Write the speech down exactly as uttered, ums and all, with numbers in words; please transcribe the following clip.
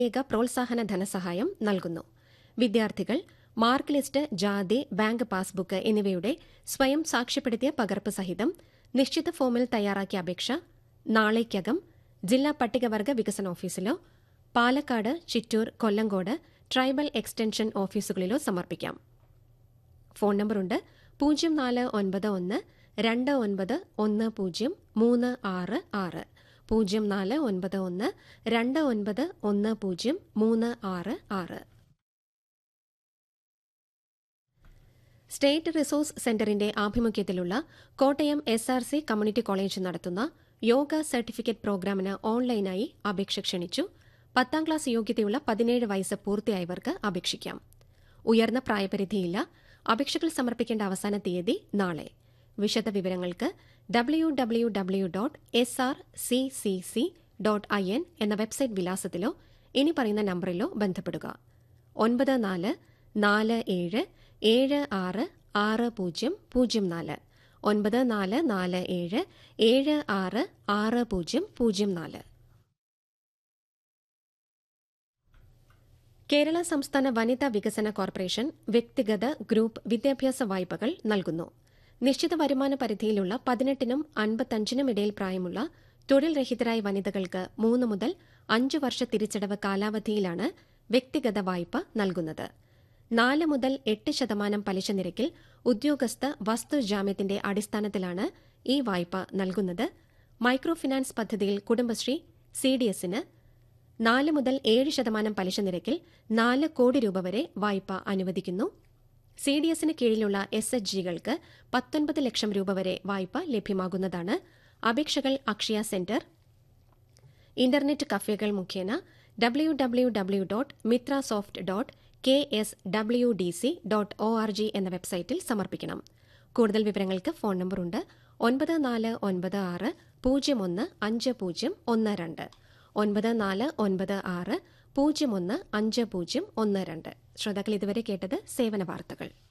പ്രത്യേക പ്രോത്സാഹന ധനസഹായം നൽകുന്നു. വിദ്യാർത്ഥികൾ മാർക്ക് ലിസ്റ്റ്, ജാതി, ബാങ്ക് പാസ്ബുക്ക് എന്നിവയുടെ സ്വയം സാക്ഷ്യപ്പെടുത്തിയ പകർപ്പ് സഹിതം നിശ്ചിത ഫോമിൽ തയ്യാറാക്കിയ അപേക്ഷ നാളേക്കകം ജില്ലാ പട്ടികവർഗ വികസന ഓഫീസിലോ പാലക്കാട്, ചിറ്റൂർ, കൊല്ലങ്കോട് ട്രൈബൽ എക്സ്റ്റൻഷൻ ഓഫീസുകളിലോ സമർപ്പിക്കാം. ഫോൺ നമ്പറുണ്ട് പൂജ്യം നാല് ഒൻപത് ഒന്ന് രണ്ട് ഒൻപത് ഒന്ന് പൂജ്യം മൂന്ന് ആറ് ആറ് പൂജ്യം നാല് ഒൻപത് ഒന്ന് രണ്ട് ഒൻപത് ഒന്ന് പൂജ്യം മൂന്ന് ആറ് ആറ്. സ്റ്റേറ്റ് റിസോഴ്സ് സെന്ററിന്റെ ആഭിമുഖ്യത്തിലുള്ള Kottayam S R C community college നടത്തുന്ന യോഗ സർട്ടിഫിക്കറ്റ് പ്രോഗ്രാമിന് ഓൺലൈനായി അപേക്ഷ ക്ഷണിച്ചു. പത്താം ക്ലാസ് യോഗ്യതയുള്ള പതിനേഴ് വയസ്സ് പൂർത്തിയായവർക്ക് അപേക്ഷിക്കാം. ഉയർന്ന പ്രായപരിധിയില്ല. അപേക്ഷകൾ സമർപ്പിക്കേണ്ട അവസാന തീയതി നാളെ. വിശദവിവരങ്ങൾക്ക് W W W dot S R C C C dot I N എന്ന വെബ്സൈറ്റ് വിലാസത്തിലോ ഇനി പറയുന്ന നമ്പറിലോ ബന്ധപ്പെടുക. ഒൻപത് നാല് നാല് ഏഴ് ഏഴ് ആറ് ആറ് പൂജ്യം പൂജ്യം നാല് ഒൻപത് നാല് നാല് ഏഴ് ഏഴ് ആറ് ആറ് പൂജ്യം പൂജ്യം നാല്. കേരള സംസ്ഥാന വനിതാ വികസന കോർപ്പറേഷൻ വ്യക്തിഗത, ഗ്രൂപ്പ് വിദ്യാഭ്യാസ വായ്പകൾ നൽകുന്നു. നിശ്ചിത വരുമാന പരിധിയിലുള്ള പതിനെട്ടിനും അൻപത്തഞ്ചിനും ഇടയിൽ പ്രായമുള്ള തൊഴിൽ രഹിതരായ വനിതകൾക്ക് മൂന്ന് മുതൽ അഞ്ച് വർഷ തിരിച്ചടവ് കാലാവധിയിലാണ് വ്യക്തിഗത വായ്പ നൽകുന്നത്. നാല് മുതൽ എട്ട് ശതമാനം പലിശ നിരക്കിൽ ഉദ്യോഗസ്ഥ വസ്തു ജാമ്യത്തിന്റെ അടിസ്ഥാനത്തിലാണ് ഈ വായ്പ നൽകുന്നത്. മൈക്രോ ഫിനാൻസ് പദ്ധതിയിൽ കുടുംബശ്രീ സി ഡി എസിന് നാല് മുതൽ ഏഴ് ശതമാനം പലിശ നിരക്കിൽ നാല് കോടി രൂപ വരെ വായ്പ അനുവദിക്കുന്നു. സി ഡി എസിന് കീഴിലുള്ള എസ് എച്ച് ജികൾക്ക് പത്തൊൻപത് ലക്ഷം രൂപ വരെ വായ്പ ലഭ്യമാകുന്നതാണ്. അപേക്ഷകൾ അക്ഷയ സെന്റർ, ഇന്റർനെറ്റ് കഫേകൾ മുഖേന W W W dot Mitra soft dot K S W D C dot O R G എന്ന വെബ്സൈറ്റിൽ സമർപ്പിക്കണം. കൂടുതൽ വിവരങ്ങൾക്ക് ഫോൺ നമ്പറുണ്ട് ഒൻപത് നാല് ഒൻപത് ആറ് പൂജ്യം ഒന്ന് അഞ്ച് പൂജ്യം ഒന്ന് രണ്ട് ഒൻപത് നാല് ഒൻപത് ആറ് പൂജ്യം ഒന്ന് അഞ്ച് പൂജ്യം ഒന്ന് രണ്ട്. ശ്രോതാക്കൾ ഇതുവരെ കേട്ടത് സേവന വാർത്തകൾ.